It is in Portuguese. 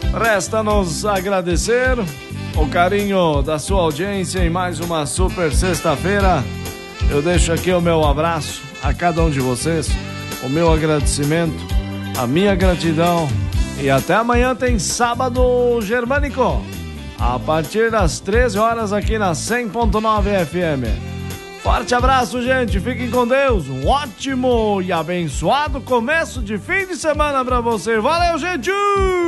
Resta-nos agradecer o carinho da sua audiência em mais uma super sexta-feira. Eu deixo aqui o meu abraço a cada um de vocês, o meu agradecimento, a minha gratidão. E até amanhã tem Sábado Germânico, a partir das 13 horas aqui na 100.9 FM. Forte abraço, gente. Fiquem com Deus. Um ótimo e abençoado começo de fim de semana pra você. Valeu, gente!